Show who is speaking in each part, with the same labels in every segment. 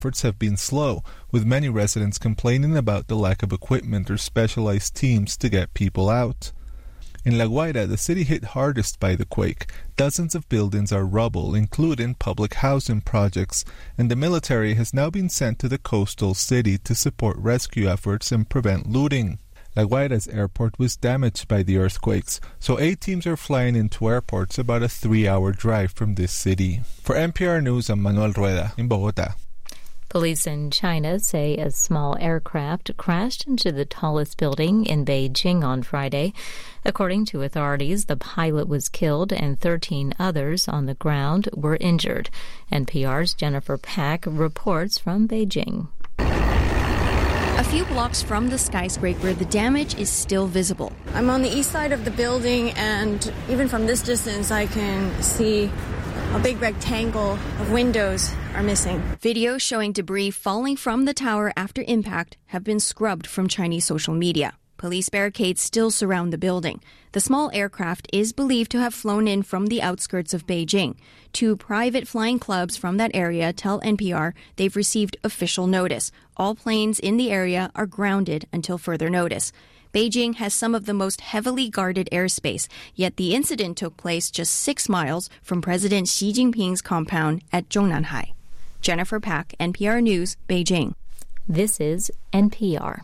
Speaker 1: efforts have been slow, with many residents complaining about the lack of equipment or specialized teams to get people out. In La Guaira, the city hit hardest by the quake. Dozens of buildings are rubble, including public housing projects, and the military has now been sent to the coastal city to support rescue efforts and prevent looting. La Guaira's airport was damaged by the earthquakes, so 8 teams are flying into airports about a 3-hour drive from this city. For NPR News, I'm Manuel Rueda in Bogotá.
Speaker 2: Police in China say a small aircraft crashed into the tallest building in Beijing on Friday. According to authorities, the pilot was killed and 13 others on the ground were injured. NPR's Jennifer Pack reports from Beijing.
Speaker 3: A few blocks from the skyscraper, the damage is still visible. I'm on the east side of the building, and even from this distance, I can see a big rectangle of windows are missing. Videos showing debris falling from the tower after impact have been scrubbed from Chinese social media. Police barricades still surround the building. The small aircraft is believed to have flown in from the outskirts of Beijing. 2 private flying clubs from that area tell NPR they've received official notice. All planes in the area are grounded until further notice. Beijing has some of the most heavily guarded airspace, yet the incident took place just 6 miles from President Xi Jinping's compound at Zhongnanhai. Jennifer Pack, NPR News, Beijing.
Speaker 2: This is NPR.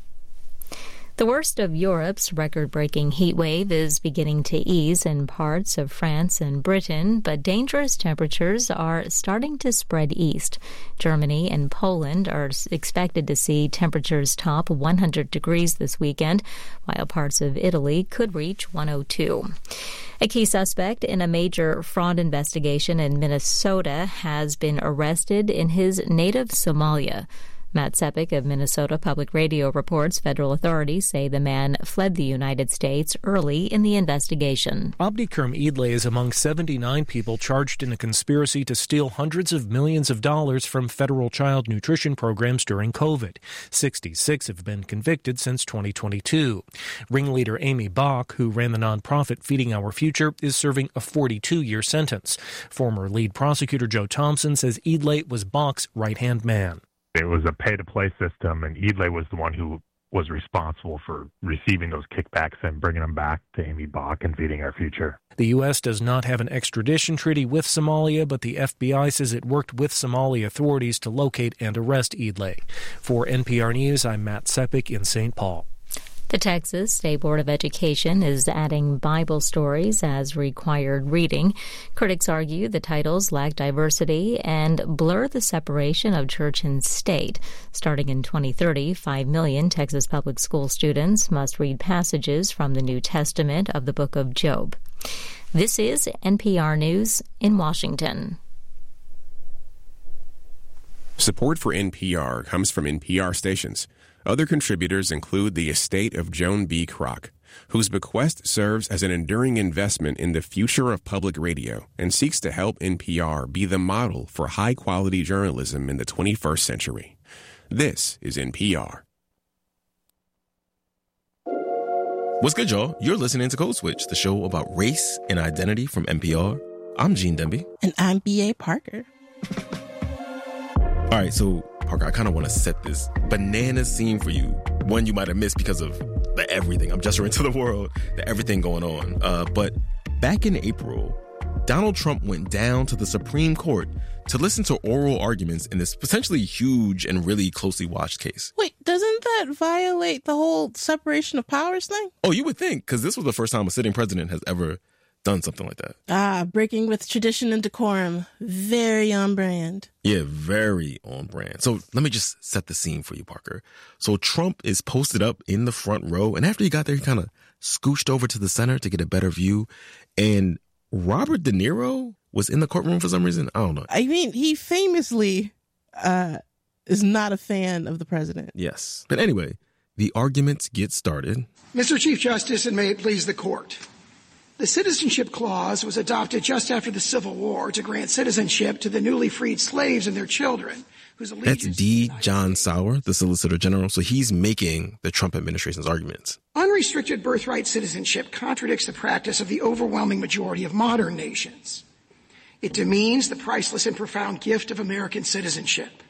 Speaker 2: The worst of Europe's record-breaking heat wave is beginning to ease in parts of France and Britain, but dangerous temperatures are starting to spread east. Germany and Poland are expected to see temperatures top 100 degrees this weekend, while parts of Italy could reach 102. A key suspect in a major fraud investigation in Minnesota has been arrested in his native Somalia. Matt Sepik of Minnesota Public Radio reports federal authorities say the man fled the United States early in the investigation.
Speaker 4: Abdikerm Idle is among 79 people charged in a conspiracy to steal hundreds of millions of dollars from federal child nutrition programs during COVID. 66 have been convicted since 2022. Ringleader Amy Bach, who ran the nonprofit Feeding Our Future, is serving a 42-year sentence. Former lead prosecutor Joe Thompson says Idle was Bach's right-hand man.
Speaker 5: It was a pay-to-play system, and Idle was the one who was responsible for receiving those kickbacks and bringing them back to Amy Bach and Feeding Our Future.
Speaker 4: The U.S. does not have an extradition treaty with Somalia, but the FBI says it worked with Somali authorities to locate and arrest Idle. For NPR News, I'm Matt Sepik in St. Paul.
Speaker 2: The Texas State Board of Education is adding Bible stories as required reading. Critics argue the titles lack diversity and blur the separation of church and state. Starting in 2030, 5 million Texas public school students must read passages from the New Testament of the book of Job. This is NPR News in Washington.
Speaker 6: Support for NPR comes from NPR stations. Other contributors include the estate of Joan B. Kroc, whose bequest serves as an enduring investment in the future of public radio and seeks to help NPR be the model for high-quality journalism in the 21st century. This is NPR.
Speaker 7: What's good, y'all? You're listening to Code Switch, the show about race and identity from NPR. I'm Gene Demby.
Speaker 8: And I'm B.A. Parker.
Speaker 7: All right, so Parker, I kind of want to set this banana scene for you. One you might have missed because of the everything. I'm just into the world, the everything going on. But back in April, Donald Trump went down to the Supreme Court to listen to oral arguments in this potentially huge and really closely watched case.
Speaker 8: Wait, doesn't that violate the whole separation of powers thing?
Speaker 7: Oh, you would think, because this was the first time a sitting president has ever done something like that.
Speaker 8: Breaking with tradition and decorum. Very on brand.
Speaker 7: Yeah, very on brand. So let me just set the scene for you, Parker. So Trump is posted up in the front row, and after he got there, he kind of scooched over to the center to get a better view. And Robert De Niro was in the courtroom for some reason. I don't know.
Speaker 8: I mean, he famously is not a fan of the president.
Speaker 7: Yes. But anyway, the arguments get started.
Speaker 9: Mr. Chief Justice, and may it please the court. The Citizenship Clause was adopted just after the Civil War to grant citizenship to the newly freed slaves and their children.
Speaker 7: That's D. John Sauer, the Solicitor General. So he's making the Trump administration's arguments.
Speaker 9: Unrestricted birthright citizenship contradicts the practice of the overwhelming majority of modern nations. It demeans the priceless and profound gift of American citizenship.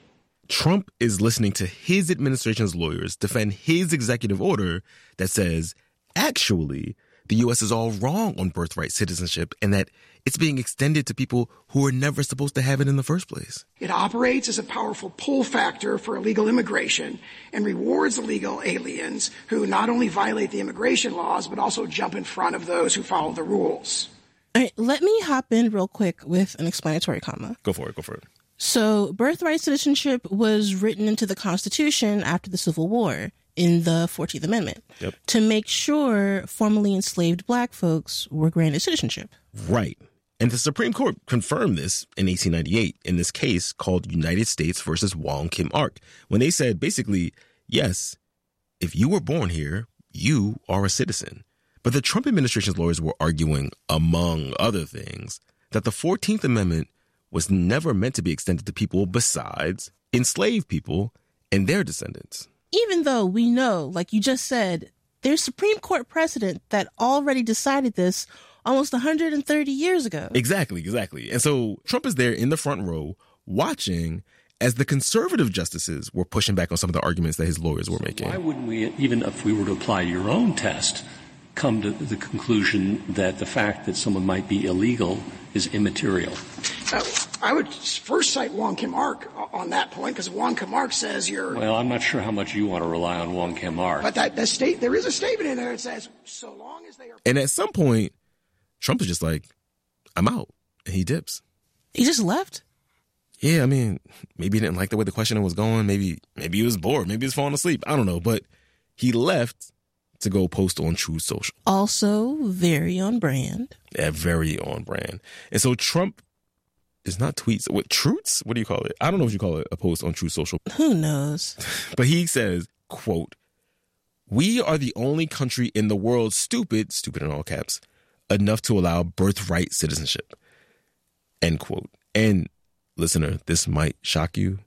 Speaker 7: Trump is listening to his administration's lawyers defend his executive order that says, actually, the U.S. is all wrong on birthright citizenship and that it's being extended to people who were never supposed to have it in the first place.
Speaker 9: It operates as a powerful pull factor for illegal immigration and rewards illegal aliens who not only violate the immigration laws, but also jump in front of those who follow the rules.
Speaker 8: All right, let me hop in real quick with an explanatory comma.
Speaker 7: Go for it.
Speaker 8: So birthright citizenship was written into the Constitution after the Civil War in the 14th Amendment to make sure formerly enslaved black folks were granted citizenship.
Speaker 7: Right. And the Supreme Court confirmed this in 1898 in this case called United States versus Wong Kim Ark, when they said basically, yes, if you were born here, you are a citizen. But the Trump administration's lawyers were arguing, among other things, that the 14th Amendment was never meant to be extended to people besides enslaved people and their descendants.
Speaker 8: Even though we know, like you just said, there's Supreme Court precedent that already decided this almost 130 years ago.
Speaker 7: Exactly. And so Trump is there in the front row watching as the conservative justices were pushing back on some of the arguments that his lawyers were making.
Speaker 10: Why wouldn't we, even if we were to apply your own test, come to the conclusion that the fact that someone might be illegal is immaterial?
Speaker 9: I would first cite Wong Kim Ark on that point, because Wong Kim Ark says you're...
Speaker 10: Well, I'm not sure how much you want to rely on Wong Kim Ark.
Speaker 9: But there is a statement in there that says, so long as they are...
Speaker 7: And at some point, Trump is just like, I'm out. And he dips.
Speaker 8: He just left?
Speaker 7: Yeah, I mean, maybe he didn't like the way the questioning was going. Maybe he was bored. Maybe he was falling asleep. I don't know. But he left to go post on Truth Social.
Speaker 8: Also very on brand.
Speaker 7: Yeah, very on brand. And so Trump is not tweets. What, truths? What do you call it? I don't know what you call it, a post on Truth Social.
Speaker 8: Who knows?
Speaker 7: But he says, quote, "We are the only country in the world stupid in all caps, enough to allow birthright citizenship." End quote. And listener, this might shock you,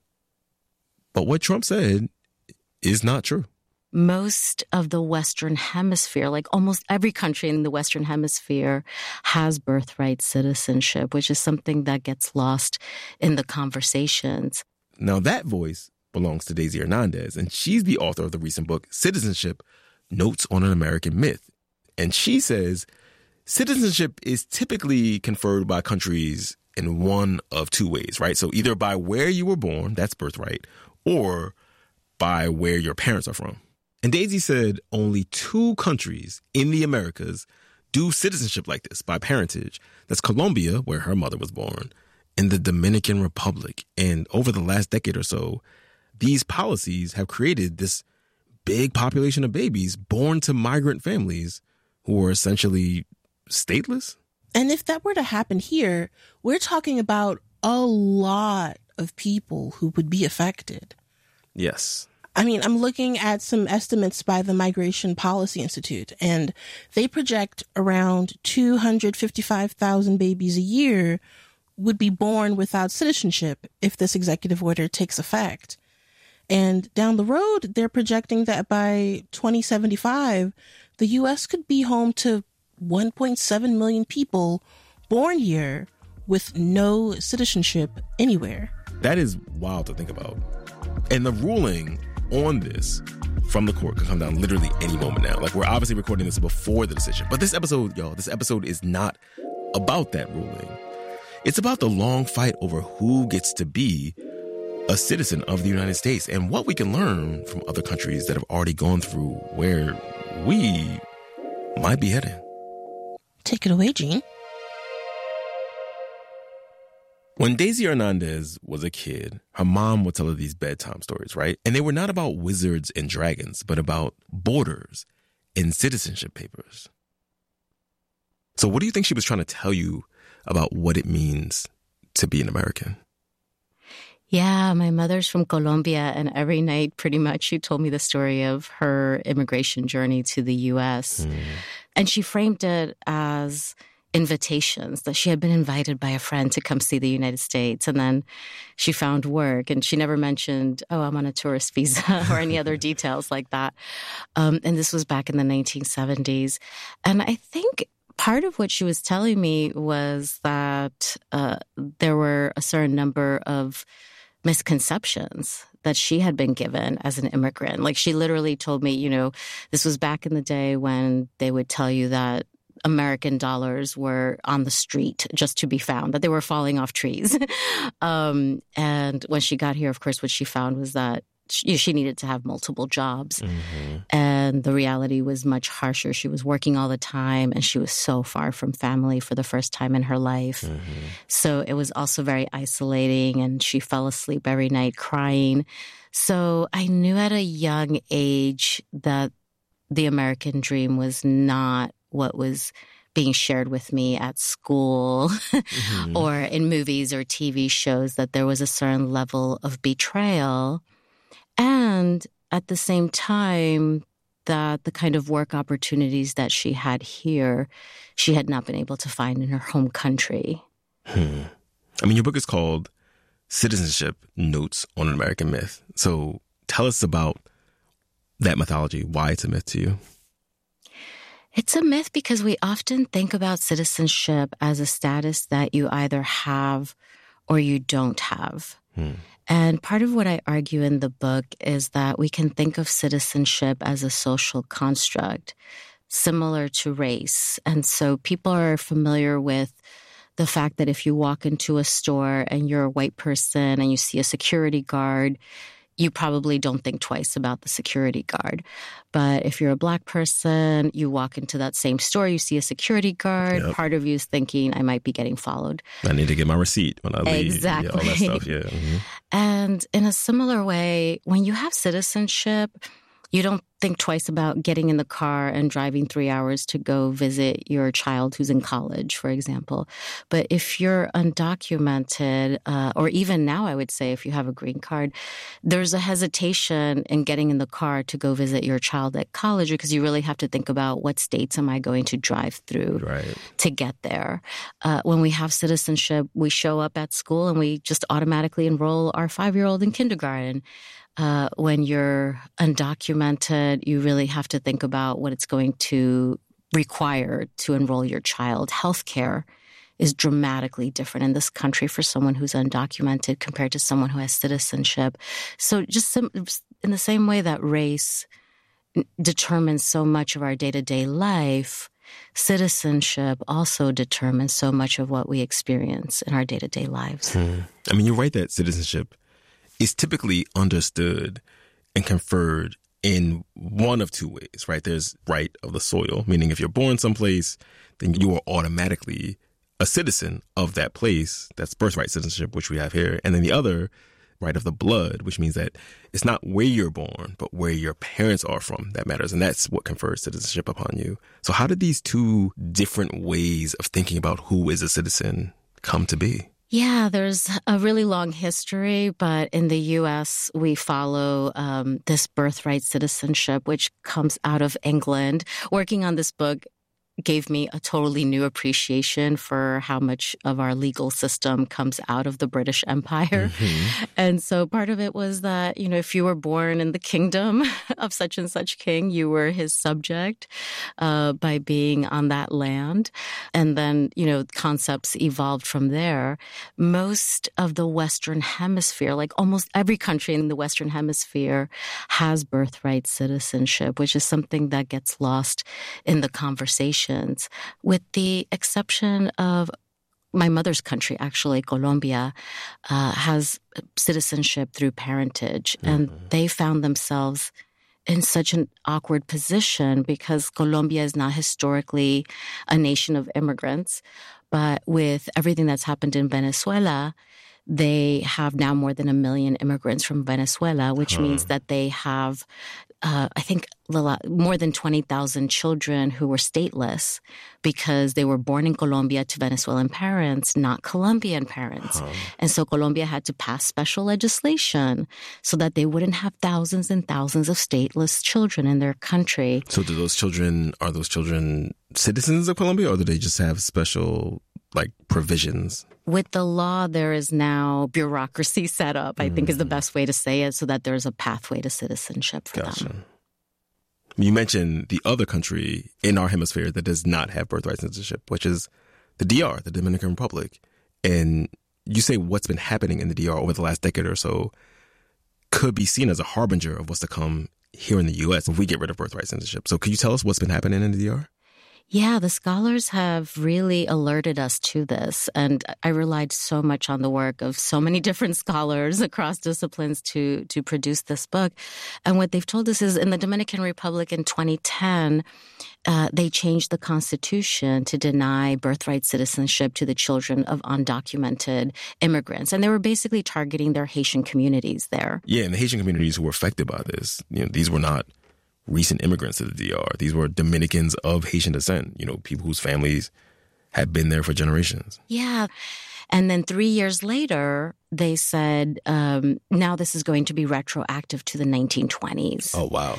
Speaker 7: but what Trump said is not true.
Speaker 11: Most of the Western Hemisphere, like almost every country in the Western Hemisphere, has birthright citizenship, which is something that gets lost in the conversations.
Speaker 7: Now that voice belongs to Daisy Hernandez, and she's the author of the recent book, Citizenship, Notes on an American Myth. And she says citizenship is typically conferred by countries in one of two ways, right? So either by where you were born, that's birthright, or by where your parents are from. And Daisy said only 2 countries in the Americas do citizenship like this by parentage. That's Colombia, where her mother was born, and the Dominican Republic. And over the last decade or so, these policies have created this big population of babies born to migrant families who are essentially stateless.
Speaker 8: And if that were to happen here, we're talking about a lot of people who would be affected.
Speaker 7: Yes.
Speaker 8: I mean, I'm looking at some estimates by the Migration Policy Institute, and they project around 255,000 babies a year would be born without citizenship if this executive order takes effect. And down the road, they're projecting that by 2075, the U.S. could be home to 1.7 million people born here with no citizenship anywhere.
Speaker 7: That is wild to think about. And the ruling on this from the court could come down literally any moment now. Like, we're obviously recording this before the decision. But this episode, this episode is not about that ruling. It's about the long fight over who gets to be a citizen of the United States and what we can learn from other countries that have already gone through where we might be heading.
Speaker 8: Take it away, Gene.
Speaker 7: When Daisy Hernandez was a kid, her mom would tell her these bedtime stories, right? And they were not about wizards and dragons, but about borders and citizenship papers. So what do you think she was trying to tell you about what it means to be an American?
Speaker 11: Yeah, my mother's from Colombia, and every night pretty much she told me the story of her immigration journey to the U.S. And she framed it as invitations, that she had been invited by a friend to come see the United States, and then she found work, and she never mentioned, oh, I'm on a tourist visa or any other details like that. And this was back in the 1970s. And I think part of what she was telling me was that there were a certain number of misconceptions that she had been given as an immigrant. Like, she literally told me, this was back in the day when they would tell you that American dollars were on the street just to be found, that they were falling off trees. And when she got here, of course, what she found was that she needed to have multiple jobs. Mm-hmm. And the reality was much harsher. She was working all the time, and she was so far from family for the first time in her life. Mm-hmm. So it was also very isolating, and she fell asleep every night crying. So I knew at a young age that the American dream was not what was being shared with me at school mm-hmm. or in movies or TV shows, that there was a certain level of betrayal. And at the same time, that the kind of work opportunities that she had here, she had not been able to find in her home country.
Speaker 7: I mean, your book is called Citizenship: Notes on an American Myth. So tell us about that mythology, why it's a myth to you.
Speaker 11: It's a myth because we often think about citizenship as a status that you either have or you don't have. And part of what I argue in the book is that we can think of citizenship as a social construct similar to race. And so people are familiar with the fact that if you walk into a store and you're a white person and you see a security guard, you probably don't think twice about the security guard. But if you're a Black person, you walk into that same store, you see a security guard, yep. Part of you is thinking, I might be getting followed.
Speaker 7: I need to get my receipt when I leave.
Speaker 11: Exactly.
Speaker 7: Yeah, all that stuff, yeah. Mm-hmm.
Speaker 11: And in a similar way, when you have citizenship, you don't think twice about getting in the car and driving 3 hours to go visit your child who's in college, for example. But if you're undocumented, or even now, I would say if you have a green card, there's a hesitation in getting in the car to go visit your child at college because you really have to think about what states am I going to drive through to get there. When we have citizenship, we show up at school and we just automatically enroll our 5-year-old in kindergarten. When you're undocumented, you really have to think about what it's going to require to enroll your child. Healthcare is dramatically different in this country for someone who's undocumented compared to someone who has citizenship. So just in the same way that race determines so much of our day-to-day life, citizenship also determines so much of what we experience in our day-to-day lives.
Speaker 7: I mean, you're right that citizenship is typically understood and conferred in one of two ways, right? There's right of the soil, meaning if you're born someplace, then you are automatically a citizen of that place. That's birthright citizenship, which we have here. And then the other, right of the blood, which means that it's not where you're born, but where your parents are from that matters. And that's what confers citizenship upon you. So how did these two different ways of thinking about who is a citizen come to be?
Speaker 11: Yeah, there's a really long history, but in the U.S., we follow this birthright citizenship, which comes out of England. Working on this book gave me a totally new appreciation for how much of our legal system comes out of the British Empire. Mm-hmm. And so part of it was that, if you were born in the kingdom of such and such king, you were his subject by being on that land. And then, concepts evolved from there. Most of the Western Hemisphere, like almost every country in the Western Hemisphere, has birthright citizenship, which is something that gets lost in the conversation. With the exception of my mother's country, actually, Colombia, has citizenship through parentage. Mm-hmm. And they found themselves in such an awkward position because Colombia is not historically a nation of immigrants. But with everything that's happened in Venezuela, they have now more than 1 million immigrants from Venezuela, which means that they have, I think, more than 20,000 children who were stateless because they were born in Colombia to Venezuelan parents, not Colombian parents. And so Colombia had to pass special legislation so that they wouldn't have thousands and thousands of stateless children in their country.
Speaker 7: So are those children citizens of Colombia, or do they just have special provisions?
Speaker 11: With the law, there is now bureaucracy set up, I think is the best way to say it, so that there's a pathway to citizenship for them.
Speaker 7: You mentioned the other country in our hemisphere that does not have birthright citizenship, which is the DR, the Dominican Republic. And you say what's been happening in the DR over the last decade or so could be seen as a harbinger of what's to come here in the U.S. if we get rid of birthright citizenship. So could you tell us what's been happening in the DR?
Speaker 11: Yeah, the scholars have really alerted us to this. And I relied so much on the work of so many different scholars across disciplines to produce this book. And what they've told us is in the Dominican Republic in 2010, they changed the constitution to deny birthright citizenship to the children of undocumented immigrants. And they were basically targeting their Haitian communities there.
Speaker 7: Yeah, and the Haitian communities who were affected by this, these were not recent immigrants to the DR. These were Dominicans of Haitian descent, people whose families had been there for generations.
Speaker 11: Yeah. And then 3 years later, they said, now this is going to be retroactive to the 1920s.
Speaker 7: Oh, wow.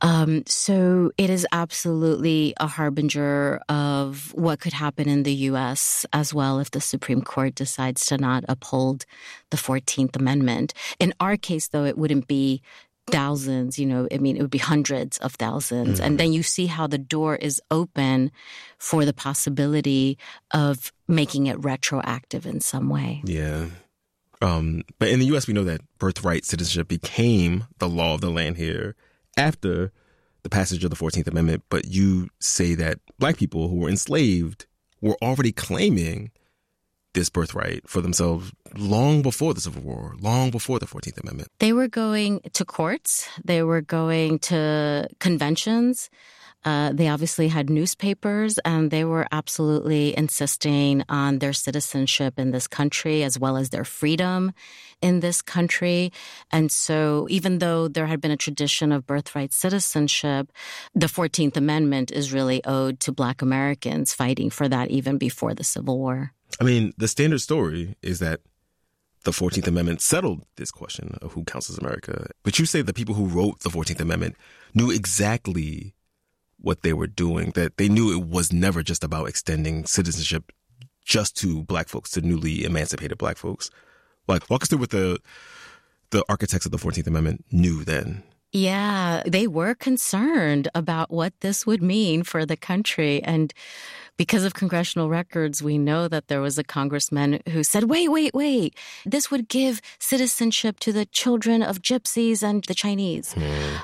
Speaker 11: So it is absolutely a harbinger of what could happen in the U.S. as well if the Supreme Court decides to not uphold the 14th Amendment. In our case, though, it wouldn't be thousands, it would be hundreds of thousands. And then you see how the door is open for the possibility of making it retroactive in some way.
Speaker 7: Yeah. But in the U.S., we know that birthright citizenship became the law of the land here after the passage of the 14th Amendment. But you say that Black people who were enslaved were already claiming this birthright for themselves long before the Civil War, long before the 14th Amendment.
Speaker 11: They were going to courts. They were going to conventions. They obviously had newspapers, and they were absolutely insisting on their citizenship in this country as well as their freedom in this country. And so even though there had been a tradition of birthright citizenship, the 14th Amendment is really owed to Black Americans fighting for that even before the Civil War.
Speaker 7: I mean, the standard story is that the 14th Amendment settled this question of who counts as America. But you say the people who wrote the 14th Amendment knew exactly what they were doing, that they knew it was never just about extending citizenship just to Black folks, to newly emancipated Black folks. Like, walk us through what the architects of the 14th Amendment knew then.
Speaker 11: Yeah, they were concerned about what this would mean for the country. And because of congressional records, we know that there was a congressman who said, wait, this would give citizenship to the children of gypsies and the Chinese.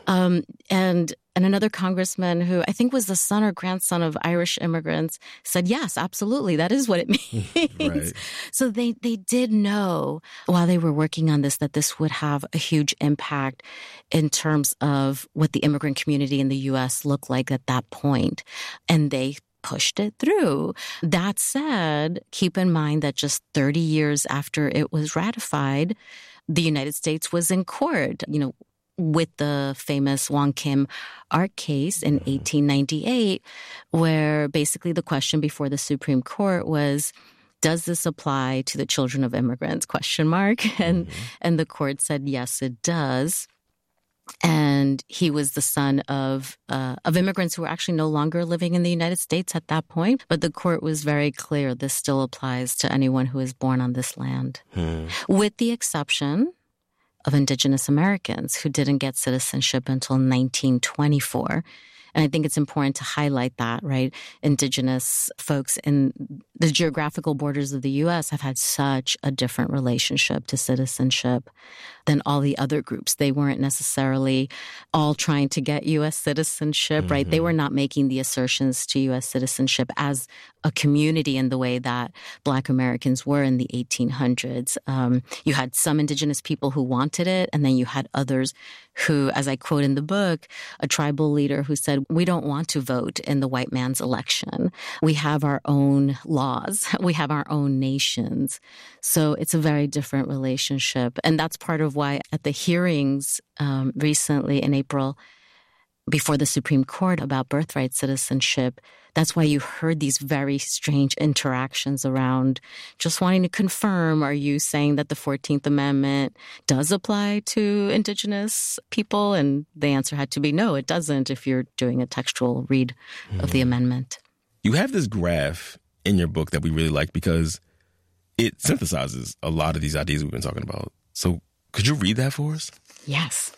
Speaker 11: And another congressman who I think was the son or grandson of Irish immigrants said, yes, absolutely, that is what it means. Right. So they did know while they were working on this that this would have a huge impact in terms of what the immigrant community in the U.S. looked like at that point. And they pushed it through. That said, keep in mind that just 30 years after it was ratified, the United States was in court, with the famous Wong Kim Ark case in 1898, where basically the question before the Supreme Court was, does this apply to the children of immigrants? ? And the court said, yes, it does. And he was the son of immigrants who were actually no longer living in the United States at that point. But the court was very clear this still applies to anyone who is born on this land, with the exception of Indigenous Americans who didn't get citizenship until 1924. And I think it's important to highlight that, right? Indigenous folks in the geographical borders of the U.S. have had such a different relationship to citizenship than all the other groups. They weren't necessarily all trying to get U.S. citizenship, right? They were not making the assertions to U.S. citizenship as a community in the way that Black Americans were in the 1800s. You had some Indigenous people who wanted it, and then you had others who, as I quote in the book, a tribal leader who said, we don't want to vote in the white man's election. We have our own laws. We have our own nations. So it's a very different relationship. And that's part of why at the hearings recently in April before the Supreme Court about birthright citizenship, that's why you heard these very strange interactions around just wanting to confirm, are you saying that the 14th Amendment does apply to Indigenous people? And the answer had to be no, it doesn't if you're doing a textual read of the amendment.
Speaker 7: You have this graph in your book that we really like because it synthesizes a lot of these ideas we've been talking about. So could you read that for us?
Speaker 11: Yes.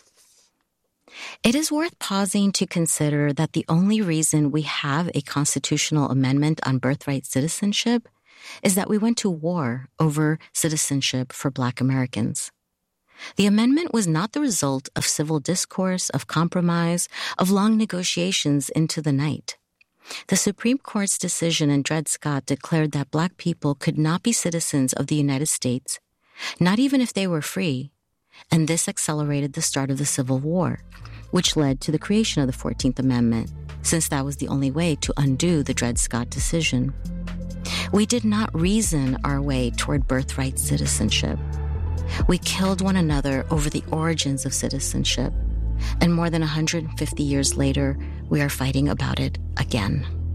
Speaker 11: It is worth pausing to consider that the only reason we have a constitutional amendment on birthright citizenship is that we went to war over citizenship for Black Americans. The amendment was not the result of civil discourse, of compromise, of long negotiations into the night. The Supreme Court's decision in Dred Scott declared that Black people could not be citizens of the United States, not even if they were free, and this accelerated the start of the Civil War, which led to the creation of the 14th Amendment, since that was the only way to undo the Dred Scott decision. We did not reason our way toward birthright citizenship. We killed one another over the origins of citizenship, and more than 150 years later, we are fighting about it again.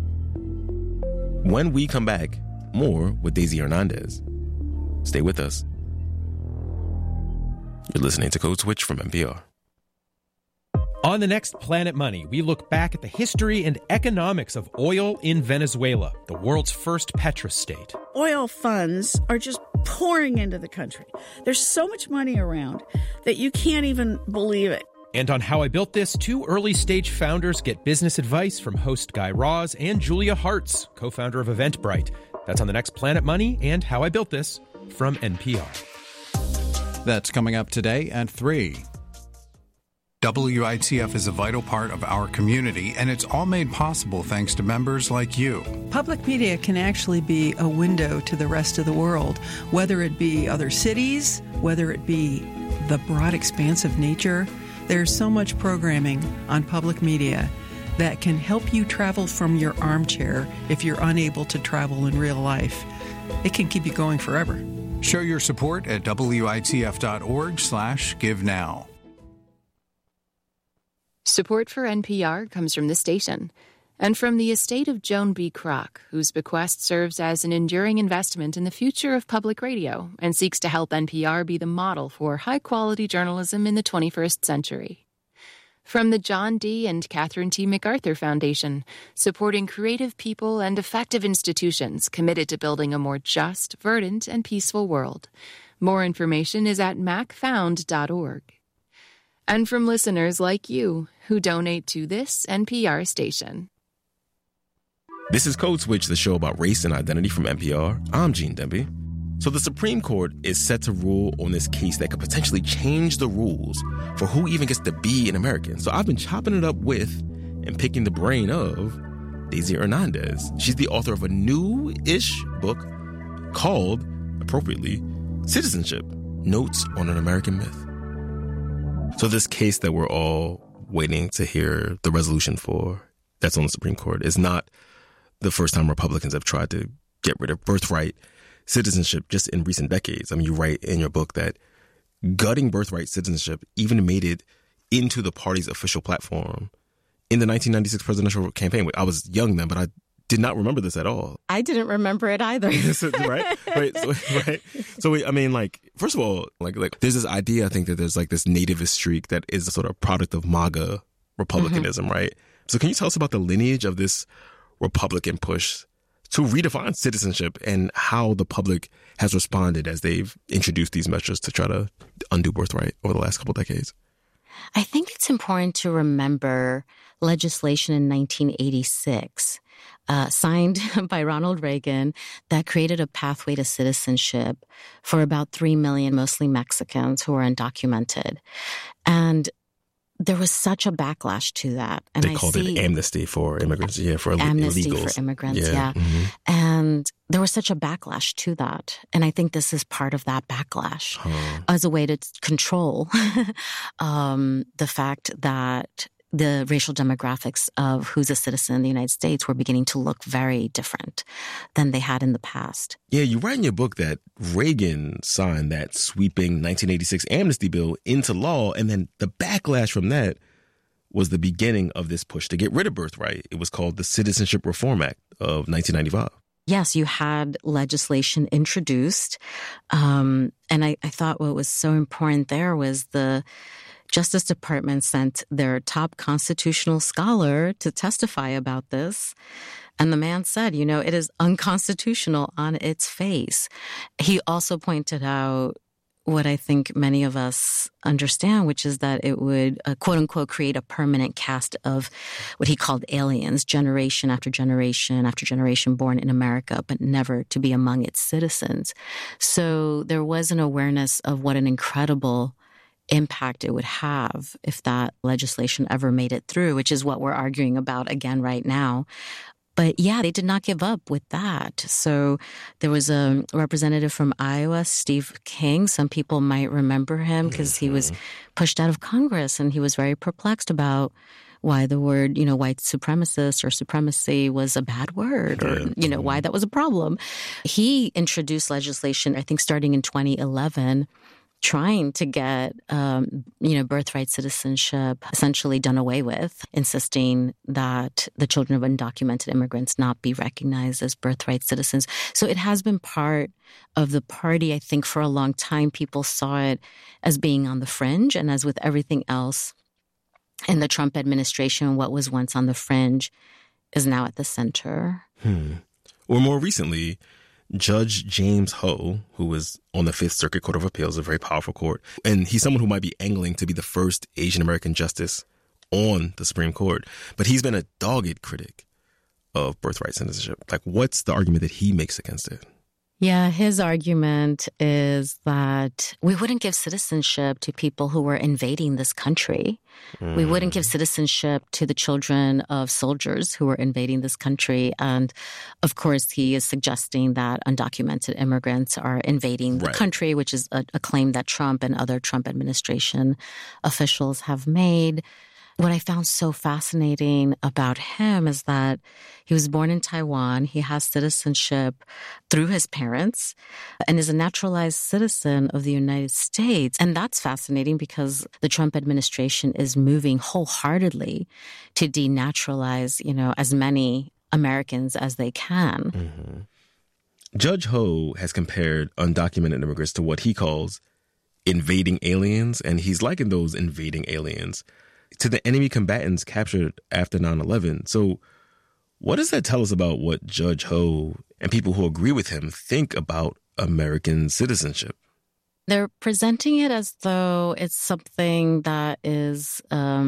Speaker 7: When we come back, more with Daisy Hernandez. Stay with us. You're listening to Code Switch from NPR.
Speaker 12: On the next Planet Money, we look back at the history and economics of oil in Venezuela, the world's first petrostate.
Speaker 13: Oil funds are just pouring into the country. There's so much money around that you can't even believe it.
Speaker 12: And on How I Built This, two early-stage founders get business advice from host Guy Raz and Julia Hartz, co-founder of Eventbrite. That's on the next Planet Money and How I Built This from NPR.
Speaker 14: That's coming up today at 3. WITF is a vital part of our community, and it's all made possible thanks to members like you.
Speaker 15: Public media can actually be a window to the rest of the world, whether it be other cities, whether it be the broad expanse of nature. There's so much programming on public media that can help you travel from your armchair if you're unable to travel in real life. It can keep you going forever.
Speaker 14: Show your support at WITF.org/GiveNow.
Speaker 16: Support for NPR comes from this station and from the estate of Joan B. Kroc, whose bequest serves as an enduring investment in the future of public radio and seeks to help NPR be the model for high-quality journalism in the 21st century. From the John D. and Catherine T. MacArthur Foundation, supporting creative people and effective institutions committed to building a more just, verdant, and peaceful world. More information is at macfound.org. And from listeners like you who donate to this NPR station.
Speaker 7: This is Code Switch, the show about race and identity from NPR. I'm Gene Demby. So the Supreme Court is set to rule on this case that could potentially change the rules for who even gets to be an American. So I've been chopping it up with and picking the brain of Daisy Hernandez. She's the author of a new-ish book called, appropriately, Citizenship: Notes on an American Myth. So this case that we're all waiting to hear the resolution for, that's on the Supreme Court, is not the first time Republicans have tried to get rid of birthright citizenship just in recent decades. I mean, you write in your book that gutting birthright citizenship even made it into the party's official platform in the 1996 presidential campaign. I was young then, but I did not remember this at all.
Speaker 11: I didn't remember it either.
Speaker 7: Right? So, I mean, like, first of all, like, there's this idea, I think, that there's like this nativist streak that is a sort of product of MAGA Republicanism, right? So can you tell us about the lineage of this Republican push to redefine citizenship and how the public has responded as they've introduced these measures to try to undo birthright over the last couple of decades?
Speaker 11: I think it's important to remember legislation in 1986 signed by Ronald Reagan that created a pathway to citizenship for about 3 million, mostly Mexicans, who are undocumented. And there was such a backlash to that. And
Speaker 7: they called it amnesty for immigrants, for
Speaker 11: amnesty
Speaker 7: illegals.
Speaker 11: For immigrants,
Speaker 7: Mm-hmm.
Speaker 11: And there was such a backlash to that. And I think this is part of that backlash as a way to control the fact that the racial demographics of who's a citizen in the United States were beginning to look very different than they had in the past.
Speaker 7: Yeah, you write in your book that Reagan signed that sweeping 1986 amnesty bill into law, and then the backlash from that was the beginning of this push to get rid of birthright. It was called the Citizenship Reform Act of 1995.
Speaker 11: Yes, you had legislation introduced, and I thought what was so important there was the Justice Department sent their top constitutional scholar to testify about this. And the man said, it is unconstitutional on its face. He also pointed out what I think many of us understand, which is that it would, quote unquote, create a permanent caste of what he called aliens, generation after generation after generation born in America, but never to be among its citizens. So there was an awareness of what an incredible impact it would have if that legislation ever made it through, which is what we're arguing about again right now. But yeah, they did not give up with that. So there was a representative from Iowa, Steve King. Some people might remember him because he was pushed out of Congress, and he was very perplexed about why the word, white supremacist or supremacy was a bad word, or, why that was a problem. He introduced legislation, I think, starting in 2011, trying to get, birthright citizenship essentially done away with, insisting that the children of undocumented immigrants not be recognized as birthright citizens. So it has been part of the party. I think for a long time, people saw it as being on the fringe. And as with everything else in the Trump administration, what was once on the fringe is now at the center.
Speaker 7: Or more recently, Judge James Ho, who was on the Fifth Circuit Court of Appeals, a very powerful court, and he's someone who might be angling to be the first Asian American justice on the Supreme Court, but he's been a dogged critic of birthright citizenship. Like, what's the argument that he makes against it?
Speaker 11: Yeah, his argument is that we wouldn't give citizenship to people who were invading this country. We wouldn't give citizenship to the children of soldiers who were invading this country. And of course, he is suggesting that undocumented immigrants are invading the country, which is a claim that Trump and other Trump administration officials have made. What I found so fascinating about him is that he was born in Taiwan. He has citizenship through his parents and is a naturalized citizen of the United States. And that's fascinating because the Trump administration is moving wholeheartedly to denaturalize, as many Americans as they can.
Speaker 7: Judge Ho has compared undocumented immigrants to what he calls invading aliens, and he's likened those invading aliens to the enemy combatants captured after 9/11. So what does that tell us about what Judge Ho and people who agree with him think about American citizenship?
Speaker 11: They're presenting it as though it's something that is,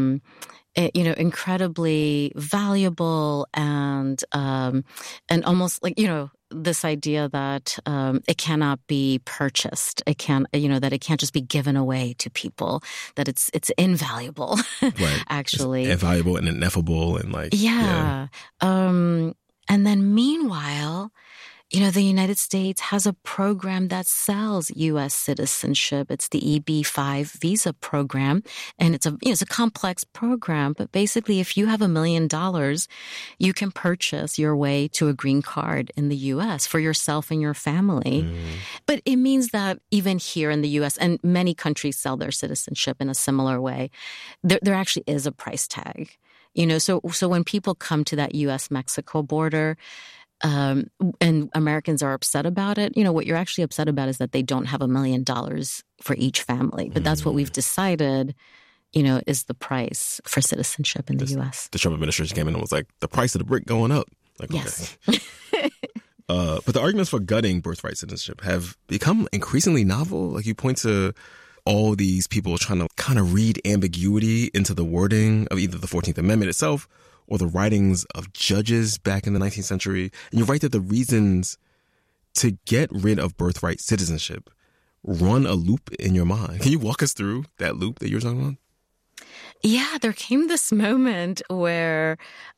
Speaker 11: incredibly valuable and almost like, this idea that it cannot be purchased. It can't, that it can't just be given away to people, that it's invaluable,
Speaker 7: right.
Speaker 11: Actually.
Speaker 7: It's invaluable and ineffable and like.
Speaker 11: Yeah. And then meanwhile, the United States has a program that sells U.S. citizenship. It's the EB-5 visa program, and it's a complex program. But basically, if you have $1 million, you can purchase your way to a green card in the U.S. for yourself and your family. But it means that even here in the U.S., and many countries sell their citizenship in a similar way, there actually is a price tag. So when people come to that U.S.-Mexico border, and Americans are upset about it, what you're actually upset about is that they don't have $1 million for each family. But that's what we've decided, is the price for citizenship in the U.S.
Speaker 7: The Trump administration came in and was like, the price of the brick going up. Like,
Speaker 11: yes.
Speaker 7: Okay. But the arguments for gutting birthright citizenship have become increasingly novel. Like, you point to all these people trying to kind of read ambiguity into the wording of either the 14th Amendment itself or the writings of judges back in the 19th century. And you write that the reasons to get rid of birthright citizenship run a loop in your mind. Can you walk us through that loop that you're talking about?
Speaker 11: Yeah, there came this moment where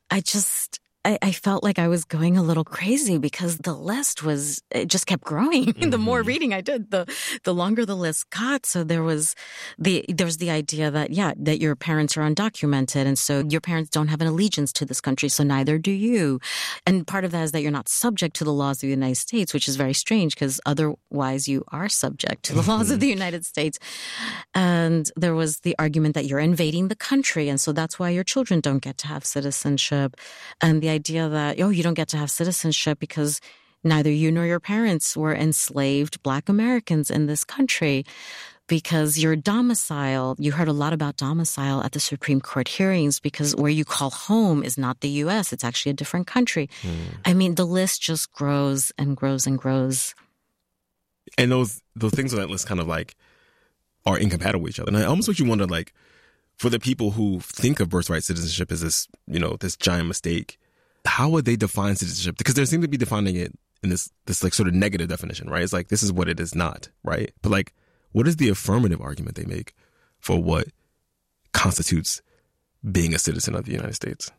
Speaker 11: I felt like I was going a little crazy because the list it just kept growing. The more reading I did, the longer the list got. So there was the idea that, that your parents are undocumented. And so your parents don't have an allegiance to this country. So neither do you. And part of that is that you're not subject to the laws of the United States, which is very strange because otherwise you are subject to the laws of the United States. And there was the argument that you're invading the country. And so that's why your children don't get to have citizenship. And the idea that, you don't get to have citizenship because neither you nor your parents were enslaved Black Americans in this country because your domicile, you heard a lot about domicile at the Supreme Court hearings because where you call home is not the U.S., it's actually a different country. I mean, the list just grows and grows and grows.
Speaker 7: And those things on that list kind of like are incompatible with each other. And I almost make you wonder, like, for the people who think of birthright citizenship as this, this giant mistake, how would they define citizenship? Because they seem to be defining it in this like sort of negative definition, right? It's like, this is what it is not, right? But like, what is the affirmative argument they make for what constitutes being a citizen of the United States?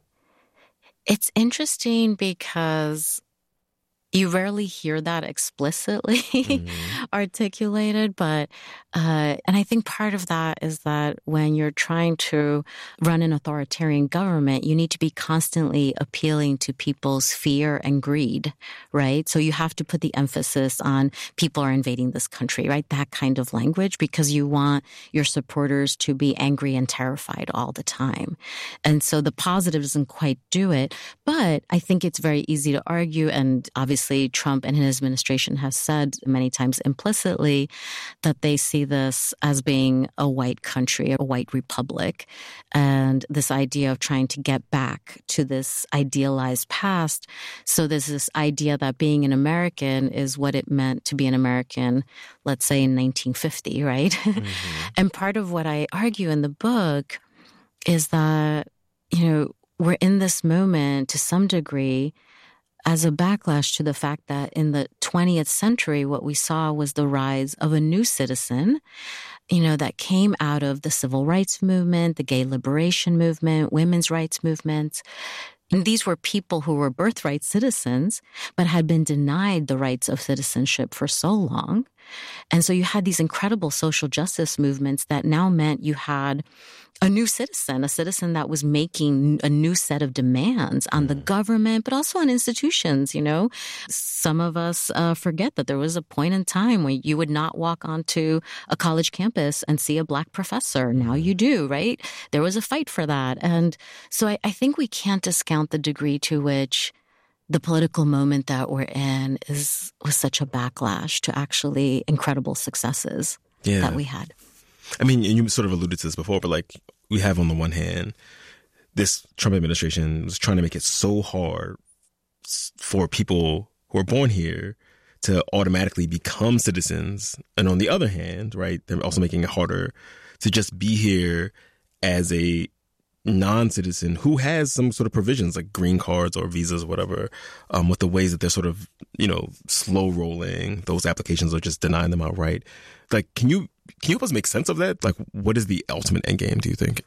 Speaker 11: It's interesting because you rarely hear that explicitly articulated, but and I think part of that is that when you're trying to run an authoritarian government, you need to be constantly appealing to people's fear and greed, right? So you have to put the emphasis on people are invading this country, right? That kind of language, because you want your supporters to be angry and terrified all the time. And so the positive doesn't quite do it, but I think it's very easy to argue, and obviously Trump and his administration have said many times implicitly that they see this as being a white country, a white republic, and this idea of trying to get back to this idealized past. So there's this idea that being an American is what it meant to be an American, let's say in 1950, right? And part of what I argue in the book is that, we're in this moment to some degree as a backlash to the fact that in the 20th century, what we saw was the rise of a new citizen, that came out of the civil rights movement, the gay liberation movement, women's rights movements. And these were people who were birthright citizens, but had been denied the rights of citizenship for so long. And so you had these incredible social justice movements that now meant you had a new citizen, a citizen that was making a new set of demands on the government, but also on institutions, Some of us forget that there was a point in time when you would not walk onto a college campus and see a Black professor. Now you do, right? There was a fight for that. And so I think we can't discount the degree to which the political moment that we're in was such a backlash to actually incredible successes that we had.
Speaker 7: I mean, and you sort of alluded to this before, but we have on the one hand, this Trump administration was trying to make it so hard for people who are born here to automatically become citizens. And on the other hand, right, they're also making it harder to just be here as a non-citizen who has some sort of provisions like green cards or visas or whatever, with the ways that they're sort of, slow rolling those applications or just denying them outright. Can you help us make sense of that? What is the ultimate end game, do you think?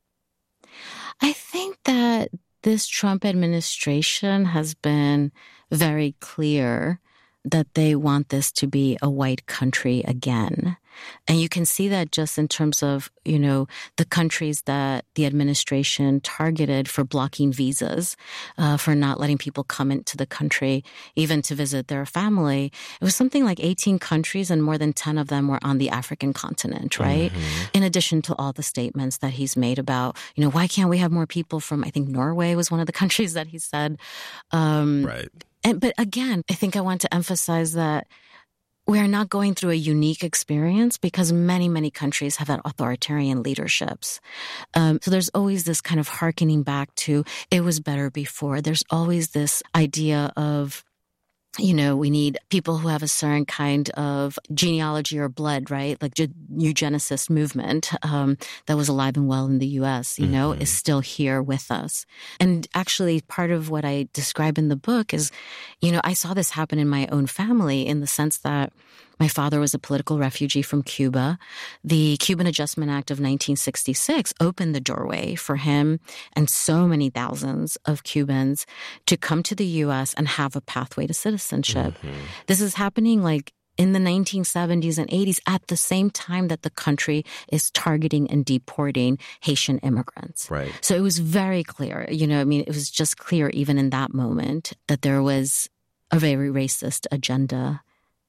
Speaker 11: I think that this Trump administration has been very clear that they want this to be a white country again. And you can see that just in terms of, the countries that the administration targeted for blocking visas, for not letting people come into the country, even to visit their family. It was something like 18 countries, and more than 10 of them were on the African continent, right? In addition to all the statements that he's made about, why can't we have more people from, I think Norway was one of the countries that he said.
Speaker 7: Right.
Speaker 11: But again, I think I want to emphasize that we are not going through a unique experience because many, many countries have had authoritarian leaderships. So there's always this kind of hearkening back to it was better before. There's always this idea of, we need people who have a certain kind of genealogy or blood, right? Like eugenicist movement that was alive and well in the U.S., is still here with us. And actually, part of what I describe in the book is, I saw this happen in my own family in the sense that my father was a political refugee from Cuba. The Cuban Adjustment Act of 1966 opened the doorway for him and so many thousands of Cubans to come to the U.S. and have a pathway to citizenship. This is happening in the 1970s and 80s at the same time that the country is targeting and deporting Haitian immigrants.
Speaker 7: Right.
Speaker 11: So it was very clear, it was just clear even in that moment that there was a very racist agenda.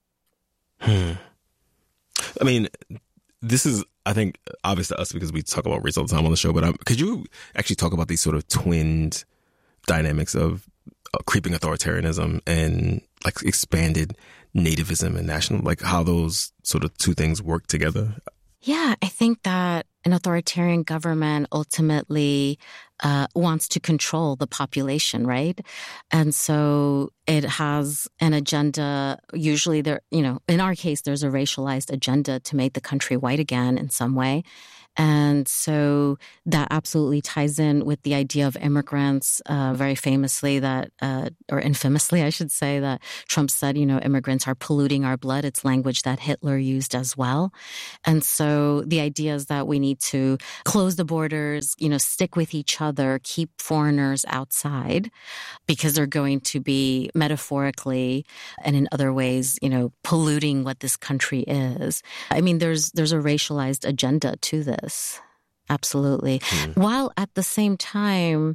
Speaker 7: I mean, this is, I think, obvious to us because we talk about race all the time on the show, but could you actually talk about these sort of twinned dynamics of creeping authoritarianism and expanded nativism and national, how those sort of two things work together?
Speaker 11: Yeah, I think that an authoritarian government ultimately wants to control the population, right? And so it has an agenda. Usually in our case, there's a racialized agenda to make the country white again in some way. And so that absolutely ties in with the idea of immigrants, very famously that, or infamously, I should say, that Trump said, immigrants are polluting our blood. It's language that Hitler used as well. And so the idea is that we need to close the borders, stick with each other, keep foreigners outside, because they're going to be metaphorically and in other ways, polluting what this country is. I mean, there's a racialized agenda to this. Absolutely. While at the same time,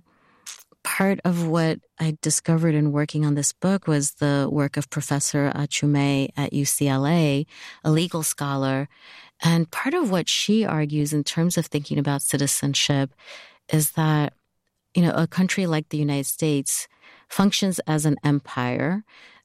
Speaker 11: part of what I discovered in working on this book was the work of Professor Achume at UCLA, a legal scholar. And part of what she argues in terms of thinking about citizenship is that, a country like the United States functions as an empire.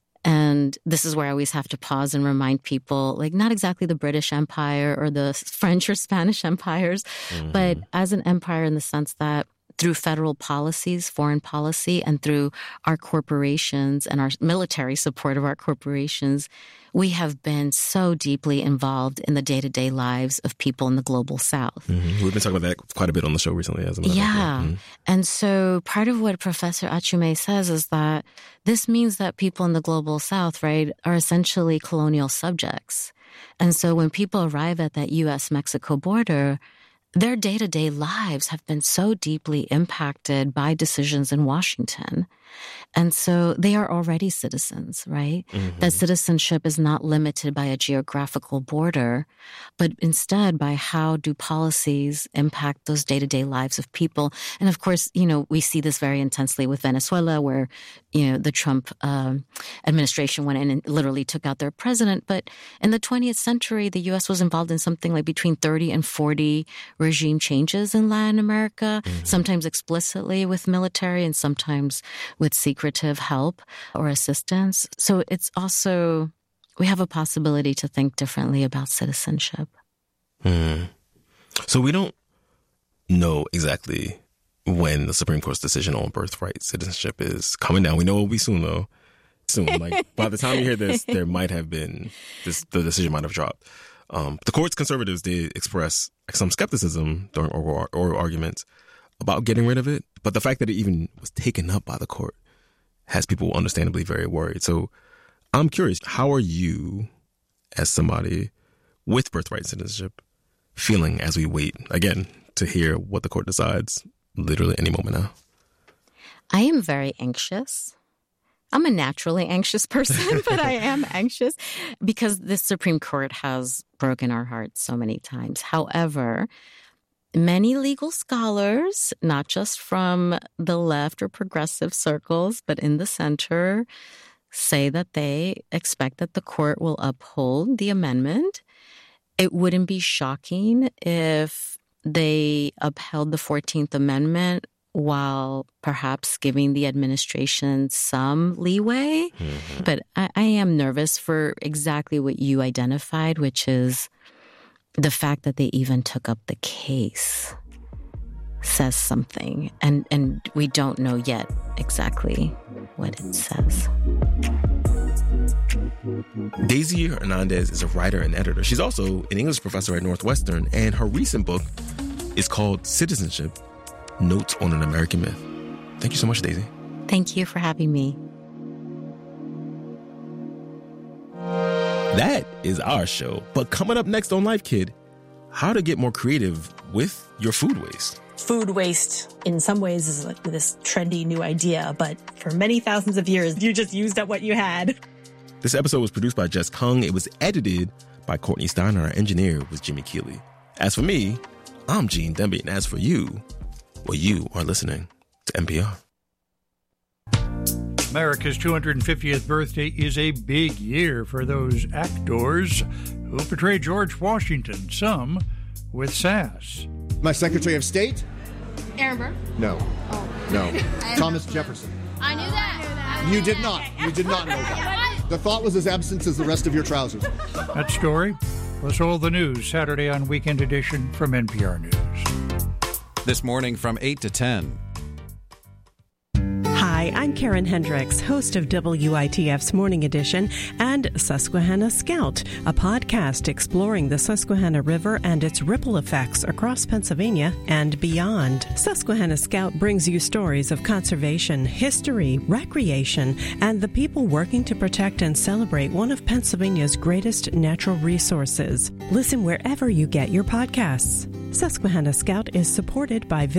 Speaker 11: And this is where I always have to pause and remind people, not exactly the British Empire or the French or Spanish empires, but as an empire in the sense that through federal policies, foreign policy, and through our corporations and our military support of our corporations, we have been so deeply involved in the day-to-day lives of people in the global South.
Speaker 7: We've been talking about that quite a bit on the show recently, as a matter of fact.
Speaker 11: And so part of what Professor Achume says is that this means that people in the global South, right, are essentially colonial subjects. And so when people arrive at that U.S.-Mexico border, their day-to-day lives have been so deeply impacted by decisions in Washington. And so they are already citizens, right? That citizenship is not limited by a geographical border, but instead by how do policies impact those day-to-day lives of people. And of course, we see this very intensely with Venezuela, where, the Trump administration went in and literally took out their president. But in the 20th century, the U.S. was involved in something like between 30 and 40 regime changes in Latin America, sometimes explicitly with military and sometimes with secretive help or assistance. So it's also, we have a possibility to think differently about citizenship.
Speaker 7: So we don't know exactly when the Supreme Court's decision on birthright citizenship is coming down. We know it'll be soon, though. Soon. By the time you hear this, there might have been, the decision might have dropped. The court's conservatives did express some skepticism during oral arguments about getting rid of it. But the fact that it even was taken up by the court has people understandably very worried. So I'm curious, how are you, as somebody with birthright citizenship, feeling as we wait, again, to hear what the court decides literally any moment now?
Speaker 11: I am very anxious. I'm a naturally anxious person, but I am anxious because the Supreme Court has broken our hearts so many times. However, many legal scholars, not just from the left or progressive circles, but in the center, say that they expect that the court will uphold the amendment. It wouldn't be shocking if they upheld the 14th Amendment while perhaps giving the administration some leeway. But I am nervous for exactly what you identified, which is the fact that they even took up the case says something. And we don't know yet exactly what it says.
Speaker 7: Daisy Hernandez is a writer and editor. She's also an English professor at Northwestern, and her recent book is called Citizenship: Notes on an American Myth. Thank you so much, Daisy.
Speaker 11: Thank you for having me.
Speaker 7: That is our show. But coming up next on Life Kid, how to get more creative with your food waste.
Speaker 17: Food waste, in some ways, is like this trendy new idea, but for many thousands of years, you just used up what you had.
Speaker 7: This episode was produced by Jess Kung. It was edited by Courtney Steiner. Our engineer was Jimmy Keeley. As for me, I'm Gene Demby. And as for you, well, you are listening to NPR.
Speaker 18: America's 250th birthday is a big year for those actors who portray George Washington, some with sass.
Speaker 19: My Secretary of State?
Speaker 20: Aaron Burr?
Speaker 19: No.
Speaker 20: Oh.
Speaker 19: No. Thomas Jefferson.
Speaker 20: I knew that.
Speaker 19: You did not. You did not know that. The thought was as absent as the rest of your trousers.
Speaker 18: That story was all the news Saturday on Weekend Edition from NPR News.
Speaker 21: This morning from 8 to 10.
Speaker 17: Hi,
Speaker 21: Hi, I'm Karen Hendricks, host of WITF's Morning Edition and Susquehanna Scout, a podcast exploring the Susquehanna River and its ripple effects across Pennsylvania and beyond. Susquehanna Scout brings you stories of conservation, history, recreation, and the people working to protect and celebrate one of Pennsylvania's greatest natural resources. Listen wherever you get your podcasts. Susquehanna Scout is supported by